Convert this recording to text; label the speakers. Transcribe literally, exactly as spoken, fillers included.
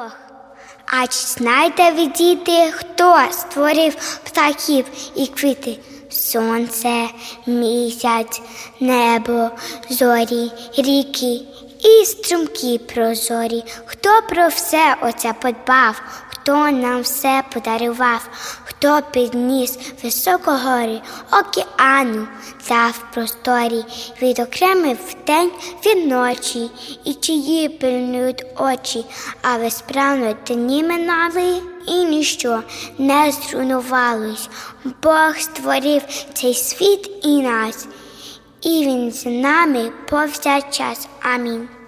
Speaker 1: Бог. А чи знаєте ви, діти, хто створив птахів і квіти? Сонце, місяць, небо, зорі, ріки і струмки прозорі. Хто про все оце подбав, хто нам все подарував, хто підніс високо гори, океану дав просторі, відокремив день від ночі, і чиї пильнують очі, а безправно дні минали, і ніщо не зруйнувалось. Бог створив цей світ і нас, і Він з нами повсякчас. Амінь.